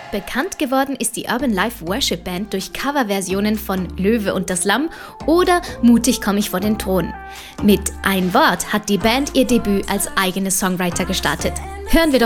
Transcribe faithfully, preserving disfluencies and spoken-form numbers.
Bekannt geworden ist die Urban Life Worship Band durch Coverversionen von Löwe und das Lamm oder Mutig komm ich vor den Thron. Mit Ein Wort hat die Band ihr Debüt als eigene Songwriter gestartet. Hören wir doch